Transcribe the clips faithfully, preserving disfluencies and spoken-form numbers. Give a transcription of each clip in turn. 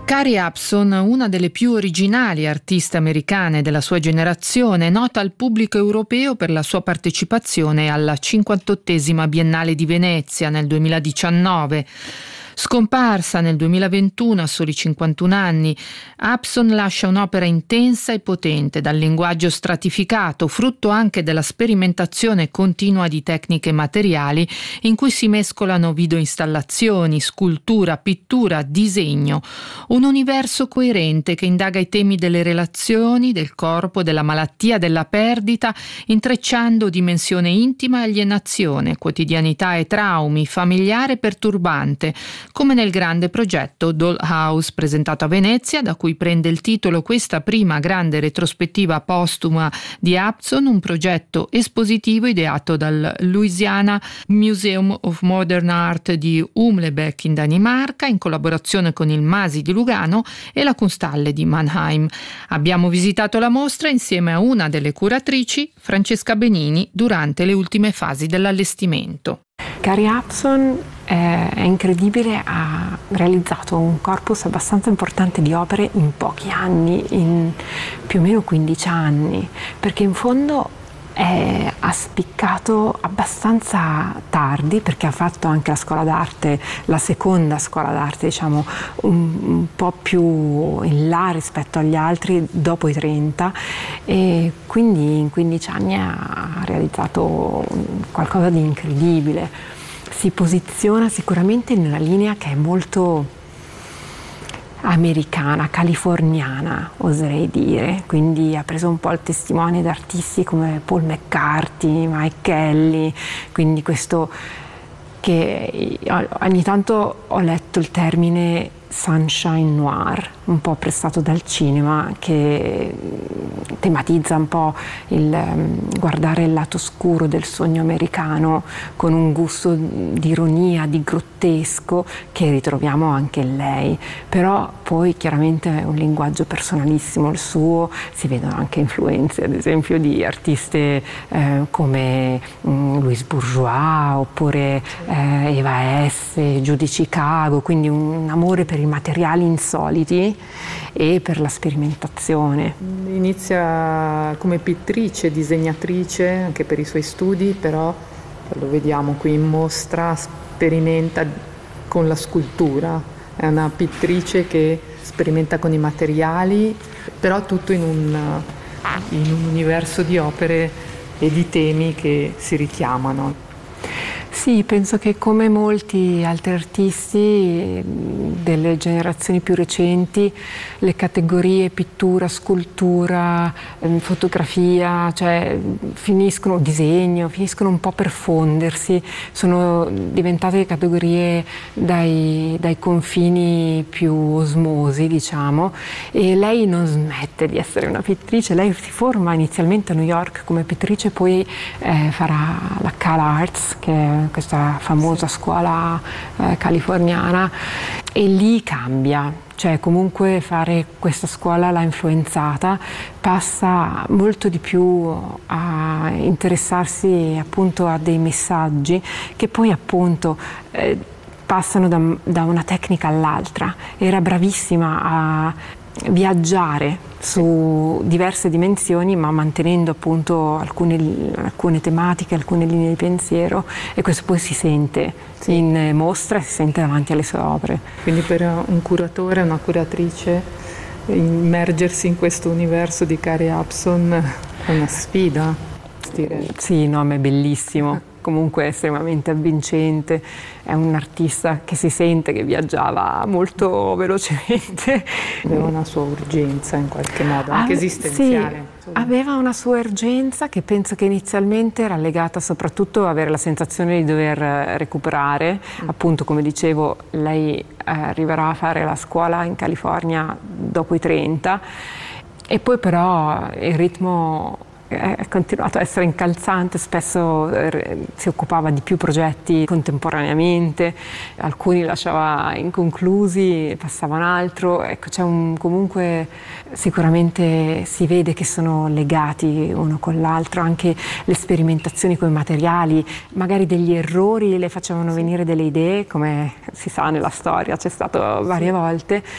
Carrie Upson, una delle più originali artiste americane della sua generazione, nota al pubblico europeo per la sua partecipazione alla cinquantottesima Biennale di Venezia nel duemiladiciannove. Scomparsa nel duemilaventuno a soli cinquantuno anni, Upson lascia un'opera intensa e potente, dal linguaggio stratificato, frutto anche della sperimentazione continua di tecniche materiali in cui si mescolano videoinstallazioni, scultura, pittura, disegno. Un universo coerente che indaga i temi delle relazioni, del corpo, della malattia, della perdita, intrecciando dimensione intima e alienazione, quotidianità e traumi, familiare e perturbante, come nel grande progetto Dollhouse, presentato a Venezia, da cui prende il titolo questa prima grande retrospettiva postuma di Upson, un progetto espositivo ideato dal Louisiana Museum of Modern Art di Humlebæk in Danimarca, in collaborazione con il Masi di Lugano e la Kunsthalle di Mannheim. Abbiamo visitato la mostra insieme a una delle curatrici, Francesca Benini, durante le ultime fasi dell'allestimento. Carrie Upson è, è incredibile, ha realizzato un corpus abbastanza importante di opere in pochi anni, in più o meno quindici anni, perché in fondo è, ha spiccato abbastanza tardi, perché ha fatto anche la scuola d'arte, la seconda scuola d'arte, diciamo, un, un po' più in là rispetto agli altri, dopo i trenta, e quindi in quindici anni ha realizzato qualcosa di incredibile. Si posiziona sicuramente in una linea che è molto americana, californiana, oserei dire, quindi ha preso un po' il testimone da artisti come Paul McCartney, Mike Kelly, quindi questo che ogni tanto ho letto il termine sunshine noir, un po' prestato dal cinema, che tematizza un po' il um, guardare il lato scuro del sogno americano con un gusto di ironia, di grottesco che ritroviamo anche in lei, però poi chiaramente è un linguaggio personalissimo il suo, si vedono anche influenze ad esempio di artiste eh, come um, Louise Bourgeois oppure eh, Eva S, Judy Chicago, quindi un amore per i materiali insoliti e per la sperimentazione. Inizia come pittrice, disegnatrice anche per i suoi studi, però lo vediamo qui in mostra, sperimenta con la scultura, è una pittrice che sperimenta con i materiali, però tutto in un, in un universo di opere e di temi che si richiamano. Sì, penso che come molti altri artisti delle generazioni più recenti, le categorie pittura, scultura, fotografia, cioè finiscono, disegno, finiscono un po' per fondersi, sono diventate categorie dai, dai confini più osmosi, diciamo, e lei non smette di essere una pittrice. Lei si forma inizialmente a New York come pittrice, poi eh, farà la Cal Arts, che è questa famosa scuola eh, californiana, e lì cambia, cioè comunque fare questa scuola l'ha influenzata, passa molto di più a interessarsi appunto a dei messaggi che poi appunto eh, passano da, da una tecnica all'altra. Era bravissima a viaggiare su diverse dimensioni, ma mantenendo appunto alcune, alcune tematiche, alcune linee di pensiero, e questo poi si sente sì. in mostra, si sente davanti alle sue opere. Quindi per un curatore, una curatrice, immergersi in questo universo di Carrie Upson è una sfida. Sì, no, ma è bellissimo. Comunque è estremamente avvincente, è un artista che si sente che viaggiava molto velocemente. Aveva una sua urgenza in qualche modo, anche Ave, esistenziale. Sì, aveva una sua urgenza che penso che inizialmente era legata soprattutto a avere la sensazione di dover recuperare. Mm. Appunto, come dicevo, lei eh, arriverà a fare la scuola in California dopo i trenta, e poi però il ritmo è continuato a essere incalzante, spesso eh, si occupava di più progetti contemporaneamente, alcuni lasciava inconclusi, passava un altro, ecco, c'è un, comunque sicuramente si vede che sono legati uno con l'altro, anche le sperimentazioni con i materiali, magari degli errori le facevano venire delle idee, come si sa nella storia c'è stato varie volte,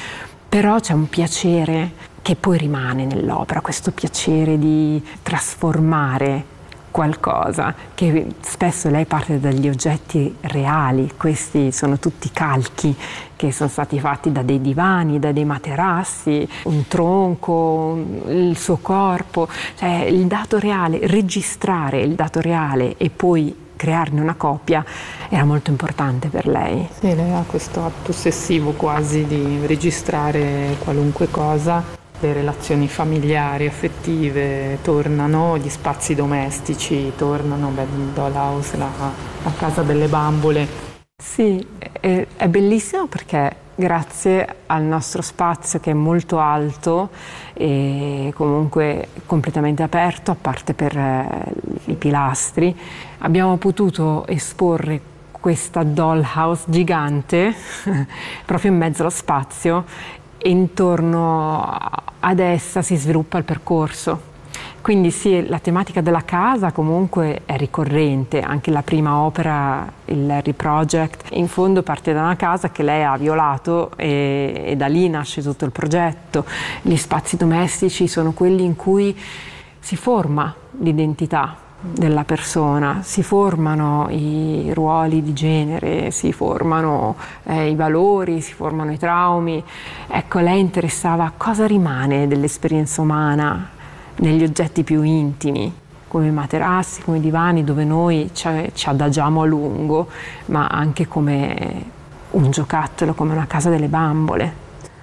però c'è un piacere che poi rimane nell'opera, questo piacere di trasformare qualcosa, che spesso lei parte dagli oggetti reali, questi sono tutti calchi che sono stati fatti da dei divani, da dei materassi, un tronco, il suo corpo, cioè il dato reale, registrare il dato reale e poi crearne una copia era molto importante per lei. Sì, lei ha questo atto ossessivo quasi di registrare qualunque cosa. Le relazioni familiari, affettive tornano, gli spazi domestici tornano, beh, il dollhouse, la, la casa delle bambole. Sì, è, è bellissimo perché grazie al nostro spazio che è molto alto e comunque completamente aperto, a parte per eh, i pilastri, abbiamo potuto esporre questa dollhouse gigante proprio in mezzo allo spazio e intorno ad essa si sviluppa il percorso. Quindi sì, la tematica della casa comunque è ricorrente, anche la prima opera, il Larry Project, in fondo parte da una casa che lei ha violato e, e da lì nasce tutto il progetto. Gli spazi domestici sono quelli in cui si forma l'identità della persona, si formano i ruoli di genere, si formano eh, i valori, si formano i traumi. Ecco, lei interessava a cosa rimane dell'esperienza umana negli oggetti più intimi, come i materassi, come i divani, dove noi ci, ci adagiamo a lungo, ma anche come un giocattolo, come una casa delle bambole.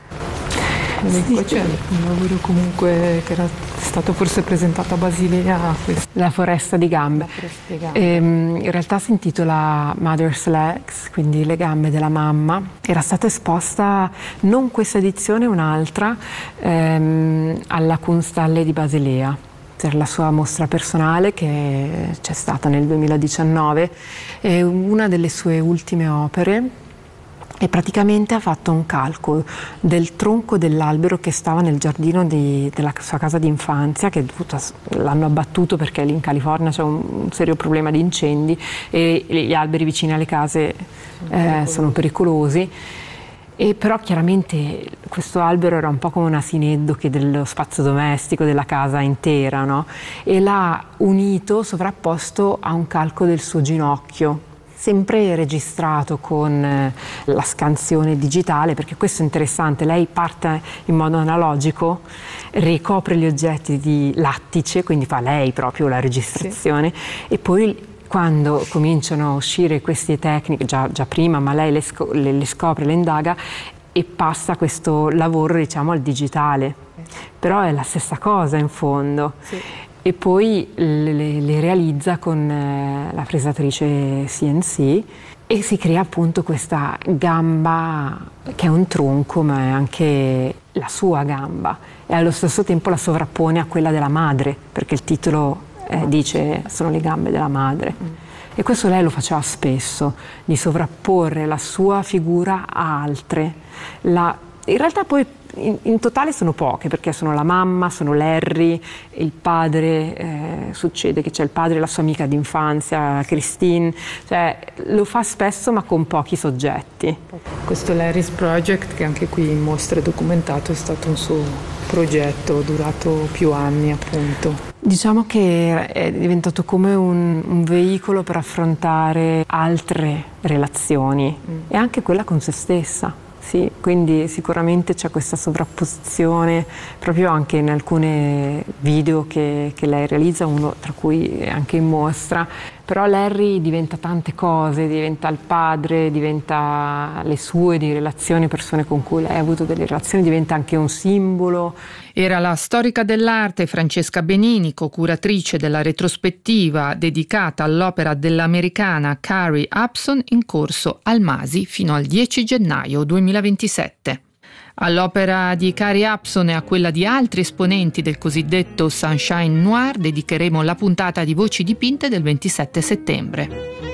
Sì, poi c'è un lavoro comunque che era stato forse presentato a Basilea. La foresta di gambe. Foresta di gambe. Ehm, in realtà si intitola Mother's Legs, quindi le gambe della mamma. Era stata esposta non questa edizione, un'altra, ehm, alla Kunsthalle di Basilea, per la sua mostra personale che c'è stata nel duemiladiciannove. È una delle sue ultime opere. E praticamente ha fatto un calcolo del tronco dell'albero che stava nel giardino di, della sua casa di infanzia, che l'hanno abbattuto perché lì in California c'è un, un serio problema di incendi e gli alberi vicini alle case eh, sono pericolosi. E però chiaramente questo albero era un po' come un asineddoche dello spazio domestico della casa intera, no? E l'ha unito, sovrapposto a un calco del suo ginocchio, sempre registrato con eh, la scansione digitale, perché questo è interessante, lei parte in modo analogico, ricopre gli oggetti di lattice, quindi fa lei proprio la registrazione, sì. E poi quando cominciano a uscire queste tecniche, già, già prima, ma lei le, sc- le, le scopre, le indaga e passa questo lavoro, diciamo, al digitale. Però è la stessa cosa in fondo. Sì. E poi le, le realizza con eh, la fresatrice C N C e si crea appunto questa gamba che è un tronco, ma è anche la sua gamba, e allo stesso tempo la sovrappone a quella della madre, perché il titolo eh, dice sono le gambe della madre. Mm. E questo lei lo faceva spesso, di sovrapporre la sua figura a altre. La, in realtà poi In, in totale sono poche, perché sono la mamma, sono Larry, il padre, eh, succede che c'è il padre e la sua amica d'infanzia, Christine, cioè lo fa spesso ma con pochi soggetti. Questo Larry's Project, che anche qui in mostra è documentato, è stato un suo progetto durato più anni, appunto. Diciamo che è diventato come un, un veicolo per affrontare altre relazioni mm. e anche quella con se stessa. Sì, quindi sicuramente c'è questa sovrapposizione proprio anche in alcune video che, che lei realizza, uno tra cui anche in mostra. Però Larry diventa tante cose, diventa il padre, diventa le sue di relazioni, persone con cui lei ha avuto delle relazioni, diventa anche un simbolo. Era la storica dell'arte Francesca Benini, co-curatrice della retrospettiva dedicata all'opera dell'americana Carrie Upson, in corso al Masi fino al dieci gennaio duemilaventisette. All'opera di Carrie Upson e a quella di altri esponenti del cosiddetto Sunshine Noir dedicheremo la puntata di Voci dipinte del ventisette settembre.